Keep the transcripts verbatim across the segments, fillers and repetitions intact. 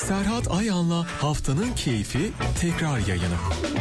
Serhat Ayan'la Haftanın Keyfi tekrar yayını.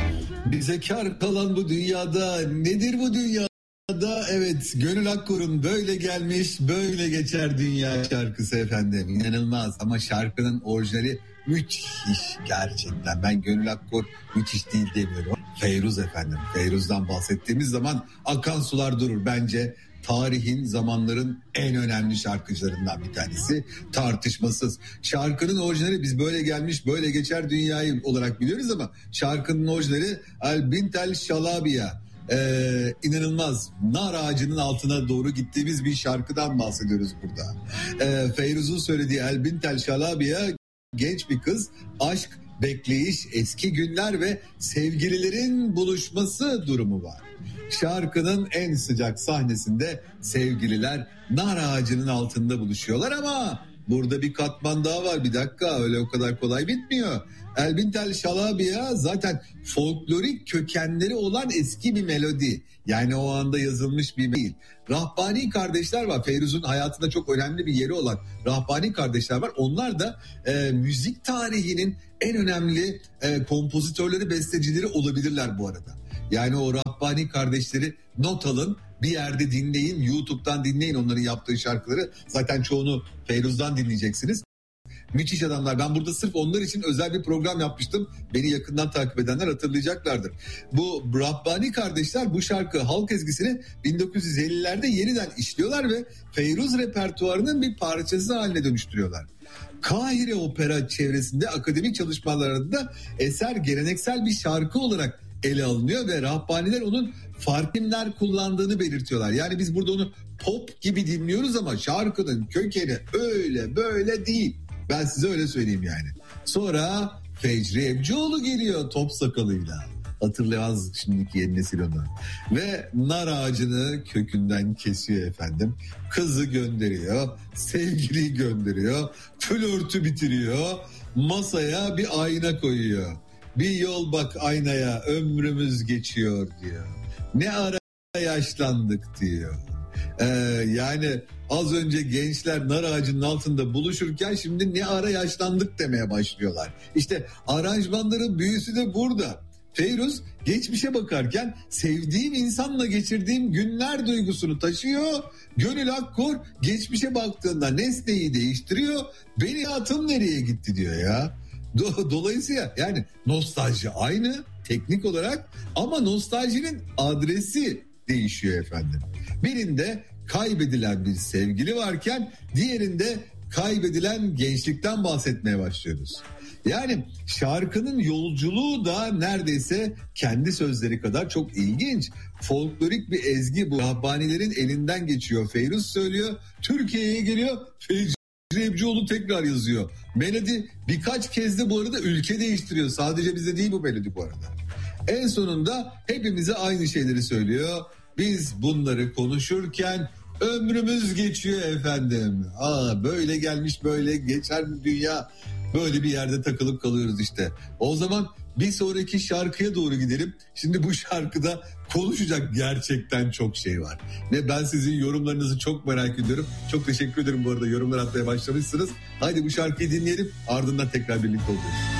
Bize kar kalan bu dünyada nedir bu dünyada? Evet, Gönül Akkor'un Böyle Gelmiş Böyle Geçer Dünya şarkısı efendim. İnanılmaz ama şarkının orijinali müthiş gerçekten. Ben Gönül Akkor müthiş değil demiyorum. Feyruz efendim. Feyruz'dan bahsettiğimiz zaman akan sular durur. Bence tarihin, zamanların en önemli şarkıcılarından bir tanesi, tartışmasız. Şarkının orijinali Biz Böyle Gelmiş Böyle Geçer Dünyayı olarak biliyoruz ama şarkının orijinali El Bintel Şalabiya. Ee, inanılmaz, nar ağacının altına doğru gittiğimiz bir şarkıdan bahsediyoruz burada. Ee, Feyruz'un söylediği El Bintel Şalabiya, genç bir kız, aşk, bekleyiş, eski günler ve sevgililerin buluşması durumu var. Şarkının en sıcak sahnesinde sevgililer nar ağacının altında buluşuyorlar ama burada bir katman daha var. Bir dakika, öyle o kadar kolay bitmiyor. El Bintel Şalabiya zaten folklorik kökenleri olan eski bir melodi. Yani o anda yazılmış bir değil. Rahbani kardeşler var. Feyruz'un hayatında çok önemli bir yeri olan Rahbani kardeşler var. Onlar da e, müzik tarihinin en önemli e, kompozitörleri, bestecileri olabilirler bu arada. Yani o Rahbani kardeşleri not alın, bir yerde dinleyin, YouTube'dan dinleyin onların yaptığı şarkıları. Zaten çoğunu Feyruz'dan dinleyeceksiniz. Müthiş adamlar. Ben burada sırf onlar için özel bir program yapmıştım. Beni yakından takip edenler hatırlayacaklardır. Bu Rahbani kardeşler bu şarkı halk ezgisini bin dokuz yüz ellilerde yeniden işliyorlar ve Feyruz repertuarının bir parçası haline dönüştürüyorlar. Kahire Opera çevresinde akademik çalışmalarında eser geleneksel bir şarkı olarak ele alınıyor ve Rahbaniler onun farklı kullandığını belirtiyorlar. Yani biz burada onu pop gibi dinliyoruz ama şarkının kökeni öyle böyle değil. Ben size öyle söyleyeyim yani. Sonra Fecri Ebcioğlu geliyor top sakalıyla. Hatırlayamaz şimdiki yeni nesil onu. Ve nar ağacını kökünden kesiyor efendim. Kızı gönderiyor, sevgiliyi gönderiyor, flörtü bitiriyor, masaya bir ayna koyuyor. Bir yol bak aynaya, ömrümüz geçiyor diyor. Ne ara yaşlandık diyor. Ee, yani az önce gençler nar ağacının altında buluşurken şimdi ne ara yaşlandık demeye başlıyorlar. İşte aranjmanların büyüsü de burada. Feyruz geçmişe bakarken sevdiğim insanla geçirdiğim günler duygusunu taşıyor. Gönül Akkor geçmişe baktığında nesneyi değiştiriyor. Benim hayatım nereye gitti diyor ya. Dolayısıyla yani nostalji aynı teknik olarak ama nostaljinin adresi değişiyor efendim. Birinde kaybedilen bir sevgili varken diğerinde kaybedilen gençlikten bahsetmeye başlıyoruz. Yani şarkının yolculuğu da neredeyse kendi sözleri kadar çok ilginç. Folklorik bir ezgi bu. Rahbanilerin elinden geçiyor. Feyruz söylüyor. Türkiye'ye geliyor. Fecri Ebcioğlu tekrar yazıyor. Melodi birkaç kez de bu arada ülke değiştiriyor. Sadece bize değil bu melodi bu arada. En sonunda hepimize aynı şeyleri söylüyor. Biz bunları konuşurken ömrümüz geçiyor efendim. Aa, böyle gelmiş böyle geçer bir dünya. Böyle bir yerde takılıp kalıyoruz işte. O zaman bir sonraki şarkıya doğru gidelim. Şimdi bu şarkıda konuşacak gerçekten çok şey var. Ve ben sizin yorumlarınızı çok merak ediyorum. Çok teşekkür ederim bu arada yorumlar atmaya başlamışsınız. Haydi bu şarkıyı dinleyelim, ardından tekrar birlikte olacağız.